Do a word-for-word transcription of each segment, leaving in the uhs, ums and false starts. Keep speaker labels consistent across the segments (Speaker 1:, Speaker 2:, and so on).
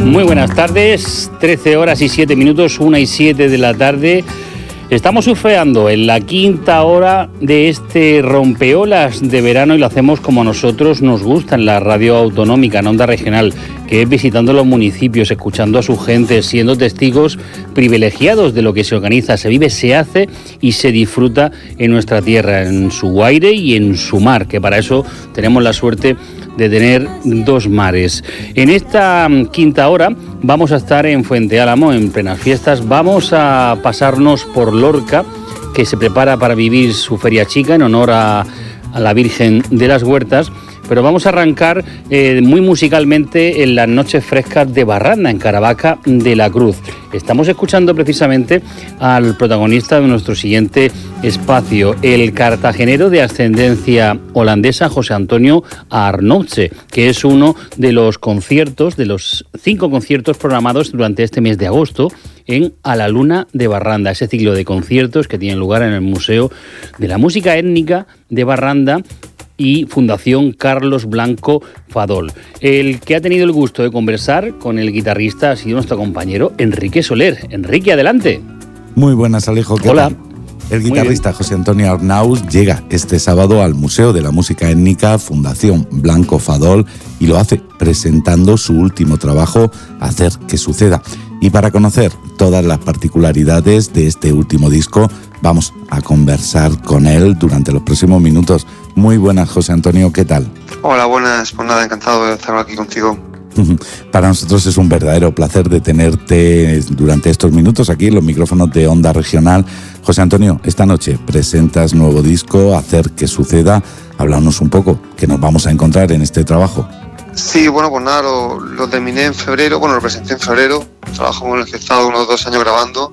Speaker 1: Muy buenas tardes, trece horas y siete minutos, una y siete de la tarde. Estamos surfeando en la quinta hora de este rompeolas de verano y lo hacemos como a nosotros nos gusta en la radio autonómica, en Onda Regional, que es visitando los municipios, escuchando a su gente, siendo testigos privilegiados de lo que se organiza, se vive, se hace y se disfruta en nuestra tierra, en su aire y en su mar, que para eso tenemos la suerte de tener dos mares. En esta quinta hora vamos a estar en Fuente Álamo, en plenas fiestas. Vamos a pasarnos por Lorca, que se prepara para vivir su feria chica en honor a, a la Virgen de las Huertas. Pero vamos a arrancar eh, muy musicalmente en las noches frescas de Barranda, en Caravaca de la Cruz. Estamos escuchando precisamente al protagonista de nuestro siguiente espacio, el cartagenero de ascendencia holandesa José Antonio Arnoutse, que es uno de los conciertos, de los cinco conciertos programados durante este mes de agosto en A la Luna de Barranda, ese ciclo de conciertos que tiene lugar en el Museo de la Música Étnica de Barranda y Fundación Carlos Blanco Fadol. El que ha tenido el gusto de conversar con el guitarrista ha sido nuestro compañero Enrique Soler. Enrique, adelante.
Speaker 2: Muy buenas, Alejo. ¿Qué
Speaker 1: Hola.
Speaker 2: tal? El guitarrista José Antonio Arnaús llega este sábado al Museo de la Música Étnica Fundación Blanco Fadol y lo hace presentando su último trabajo, Hacer que suceda. Y para conocer todas las particularidades de este último disco, vamos a conversar con él durante los próximos minutos. Muy buenas, José Antonio, ¿qué tal?
Speaker 3: Hola, buenas. Pues nada, encantado de estar aquí contigo.
Speaker 2: Para nosotros es un verdadero placer de tenerte durante estos minutos aquí en los micrófonos de Onda Regional. José Antonio, esta noche presentas nuevo disco, Hacer que suceda. Háblanos un poco, ¿qué nos vamos a encontrar en este trabajo?
Speaker 3: Sí, bueno, pues nada, lo, lo terminé en febrero, bueno, lo presenté en febrero, un trabajo con el que he estado unos dos años grabando,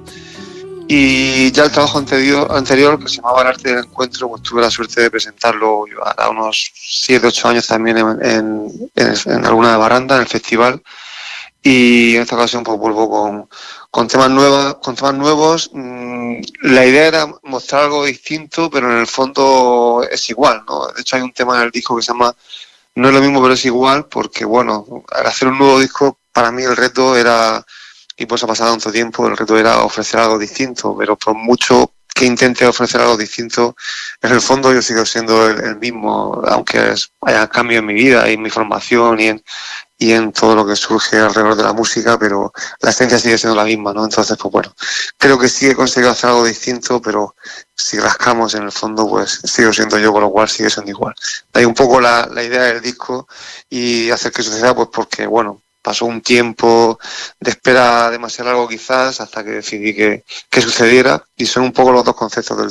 Speaker 3: y ya el trabajo anterior, anterior que se llamaba El arte del encuentro, pues tuve la suerte de presentarlo a unos siete, ocho años también en, en, en, en La Luna de Barranda, en el festival, y en esta ocasión pues vuelvo con, con, temas, nuevas, con temas nuevos. La idea era mostrar algo distinto, pero en el fondo es igual, ¿no? De hecho hay un tema en el disco que se llama No es lo mismo, pero es igual, porque bueno, al hacer un nuevo disco, para mí el reto era, y pues ha pasado tanto tiempo, el reto era ofrecer algo distinto, pero por mucho que intente ofrecer algo distinto, en el fondo yo sigo siendo el, el mismo, aunque es, haya cambio en mi vida y en mi formación y en, y en todo lo que surge alrededor de la música, pero la esencia sigue siendo la misma, ¿no? Entonces, pues bueno, creo que sí he conseguido hacer algo distinto, pero si rascamos en el fondo, pues sigo siendo yo, con lo cual sigue siendo igual. Hay un poco la, la idea del disco y hacer que suceda, pues porque, bueno, pasó un tiempo de espera demasiado largo quizás hasta que decidí que, que sucediera, y son un poco los dos conceptos del